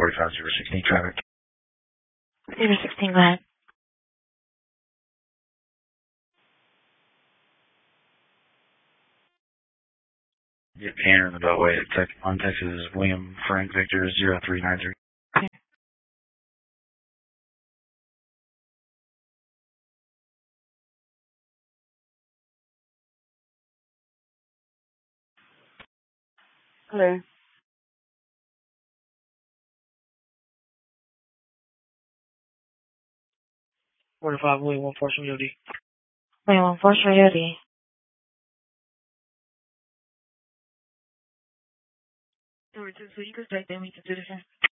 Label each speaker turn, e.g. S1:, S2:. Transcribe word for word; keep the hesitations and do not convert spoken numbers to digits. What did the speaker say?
S1: forty-five, zero sixteen traffic.
S2: zero sixteen, go ahead.
S1: Yep, entering the Beltway at Tech, on Texas, William Frank Victor zero three nine three.
S2: Okay. Hello.
S3: forty-five, William one four, Rio D.
S2: William one four, Rio D.
S3: Number two, so you can take them, we can do this.